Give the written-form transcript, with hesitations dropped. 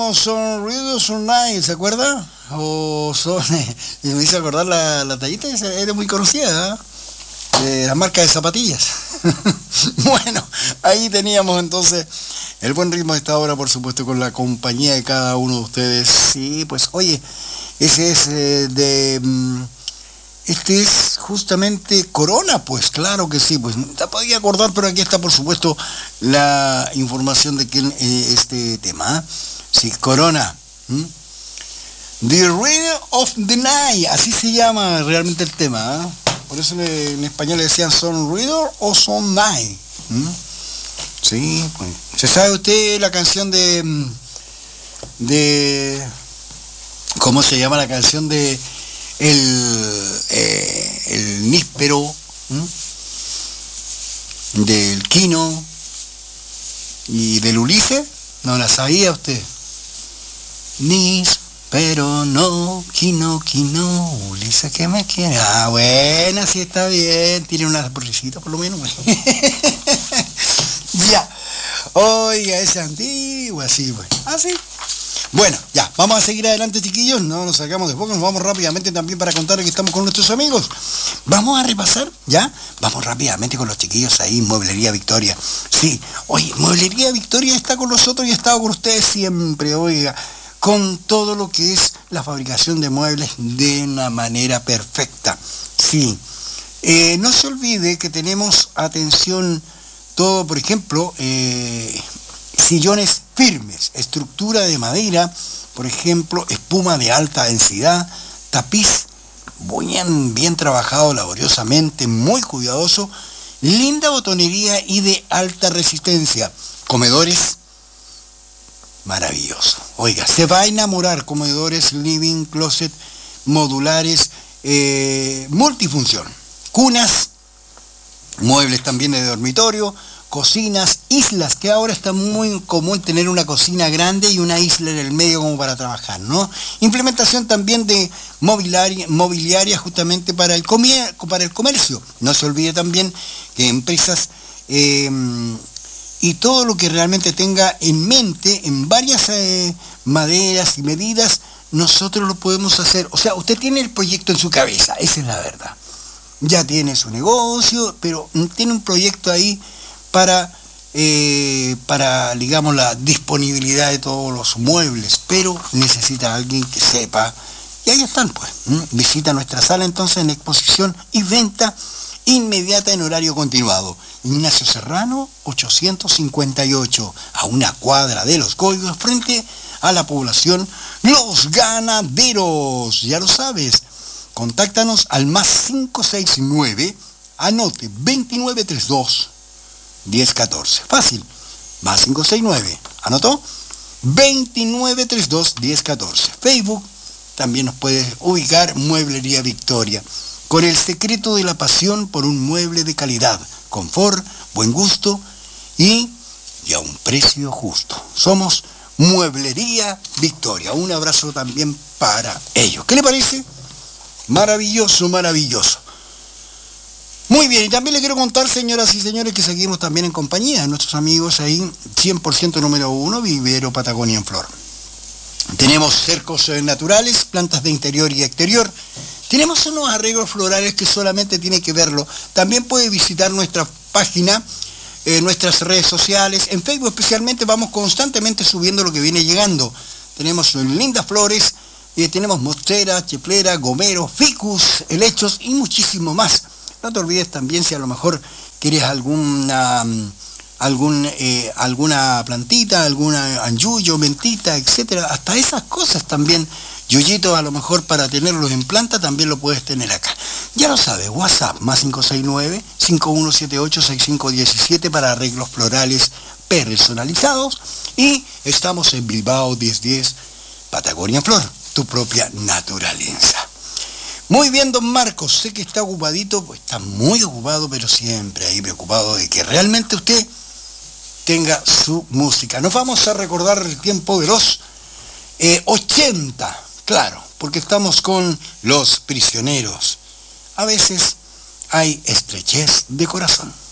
Son Ruidos Online, ¿se acuerda? O son, y me hizo acordar la tallita, era muy conocida, ¿eh? La marca de zapatillas. Bueno, ahí teníamos entonces el buen ritmo de esta hora, por supuesto, con la compañía de cada uno de ustedes. Sí, pues oye, ese es este es justamente Corona, pues claro que sí, pues no te podía acordar, pero aquí está, por supuesto, la información de quién este tema, ¿eh? Sí, Corona. The Rhythm of the Night, así se llama realmente el tema, ¿eh? Por eso en español le decían Son Rhythm o Son Night. Sí, pues. ¿Se sabe usted la canción de cómo se llama la canción de el níspero, del Quino y del Ulises? ¿No la sabía usted? Pero no, Quino, Ulises que me quiere. Ah, bueno, sí está bien, tiene una porrisita por lo menos. Ya, oiga, esa antigua, sí, bueno, así. Bueno, ya, vamos a seguir adelante, chiquillos, no nos sacamos de foco, nos vamos rápidamente también para contarles que estamos con nuestros amigos. Vamos a repasar, ¿ya? Vamos rápidamente con los chiquillos ahí, Mueblería Victoria. Sí, oye, Mueblería Victoria está con nosotros y ha estado con ustedes siempre, oiga, con todo lo que es la fabricación de muebles de una manera perfecta. Sí, no se olvide que tenemos, atención, todo, por ejemplo, sillones firmes, estructura de madera, por ejemplo, espuma de alta densidad, tapiz bien trabajado laboriosamente, muy cuidadoso, linda botonería y de alta resistencia, comedores maravilloso. Oiga, se va a enamorar, comedores, living, closet, modulares, multifunción, cunas, muebles también de dormitorio, cocinas, islas, que ahora está muy común tener una cocina grande y una isla en el medio como para trabajar, ¿no? Implementación también de mobiliaria justamente para el comercio. No se olvide también que empresas y todo lo que realmente tenga en mente, en varias maderas y medidas, nosotros lo podemos hacer. O sea, usted tiene el proyecto en su cabeza, esa es la verdad. Ya tiene su negocio, pero tiene un proyecto ahí para, digamos, la disponibilidad de todos los muebles, pero necesita alguien que sepa. Y ahí están, pues. Visita nuestra sala entonces en exposición y venta inmediata en horario continuado. Ignacio Serrano, 858, a una cuadra de Los Códigos, frente a la población Los Ganaderos. Ya lo sabes, contáctanos al más 569, anote, 2932-1014. Fácil, más 569, ¿anotó? 2932-1014. Facebook, también nos puedes ubicar, Mueblería Victoria, con el secreto de la pasión por un mueble de calidad, confort, buen gusto y a un precio justo. Somos Mueblería Victoria. Un abrazo también para ellos. ¿Qué le parece? Maravilloso, maravilloso. Muy bien, y también le quiero contar, señoras y señores, que seguimos también en compañía de nuestros amigos ahí, 100% número 1, Vivero Patagonia en Flor. Tenemos cercos naturales, plantas de interior y exterior. Tenemos unos arreglos florales que solamente tiene que verlo. También puede visitar nuestra página, nuestras redes sociales. En Facebook especialmente vamos constantemente subiendo lo que viene llegando. Tenemos lindas flores, tenemos mosteras, chepleras, gomeros, ficus, helechos y muchísimo más. No te olvides también, si a lo mejor quieres alguna plantita, alguna anjullo, mentita, etcétera, hasta esas cosas también, yoyitos a lo mejor para tenerlos en planta, también lo puedes tener acá. Ya lo sabes, WhatsApp, más 569-5178-6517 para arreglos florales personalizados. Y estamos en Bilbao 1010, Patagonia en Flor, tu propia naturaleza. Muy bien, don Marcos, sé que está ocupadito, pues está muy ocupado, pero siempre ahí preocupado de que realmente usted tenga su música. Nos vamos a recordar el tiempo de los 80, claro, porque estamos con Los Prisioneros. A veces hay estrechez de corazón.